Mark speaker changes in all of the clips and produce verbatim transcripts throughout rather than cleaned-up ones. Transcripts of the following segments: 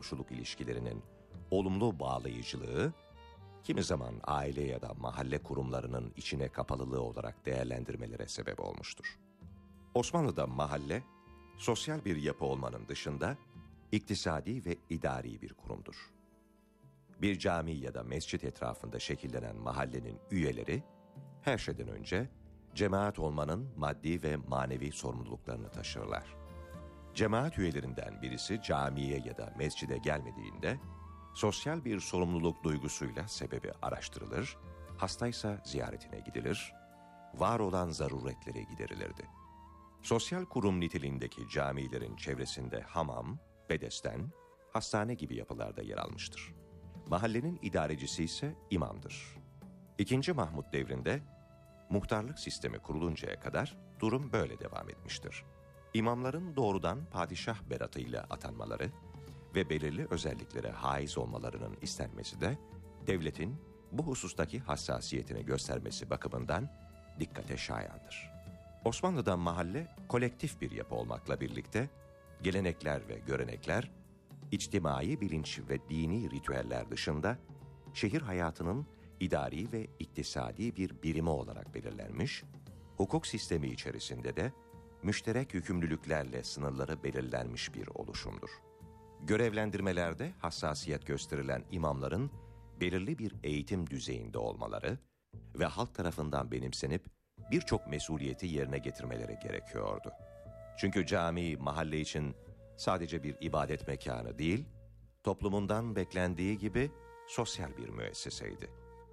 Speaker 1: komşuluk ilişkilerinin olumlu bağlayıcılığı, kimi zaman aile ya da mahalle kurumlarının içine kapalılığı olarak değerlendirmelere sebep olmuştur. Osmanlı'da mahalle, sosyal bir yapı olmanın dışında iktisadi ve idari bir kurumdur. Bir cami ya da mescit etrafında şekillenen mahallenin üyeleri, her şeyden önce cemaat olmanın maddi ve manevi sorumluluklarını taşırlar. Cemaat üyelerinden birisi camiye ya da mescide gelmediğinde, sosyal bir sorumluluk duygusuyla sebebi araştırılır, hastaysa ziyaretine gidilir, var olan zaruretleri giderilirdi. Sosyal kurum niteliğindeki camilerin çevresinde hamam, bedesten, hastane gibi yapılarda yer almıştır. Mahallenin idarecisi ise imamdır. İkinci Mahmud devrinde muhtarlık sistemi kuruluncaya kadar durum böyle devam etmiştir. İmamların doğrudan padişah beratıyla atanmaları ve belirli özelliklere haiz olmalarının istenmesi de devletin bu husustaki hassasiyetini göstermesi bakımından dikkate şayandır. Osmanlı'da mahalle kolektif bir yapı olmakla birlikte gelenekler ve görenekler, içtimai bilinç ve dini ritüeller dışında şehir hayatının idari ve iktisadi bir birimi olarak belirlenmiş, hukuk sistemi içerisinde de müşterek yükümlülüklerle sınırları belirlenmiş bir oluşumdur. Görevlendirmelerde hassasiyet gösterilen imamların belirli bir eğitim düzeyinde olmaları ve halk tarafından benimsenip birçok mesuliyeti yerine getirmeleri gerekiyordu. Çünkü cami mahalle için sadece bir ibadet mekanı değil, toplumundan beklendiği gibi sosyal bir müesseseydi.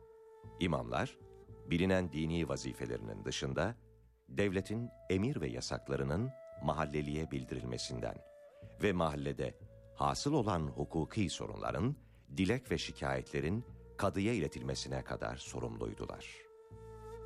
Speaker 1: İmamlar, bilinen dini vazifelerinin dışında, devletin emir ve yasaklarının mahalleliye bildirilmesinden ve mahallede hasıl olan hukuki sorunların, dilek ve şikayetlerin kadıya iletilmesine kadar sorumluydular.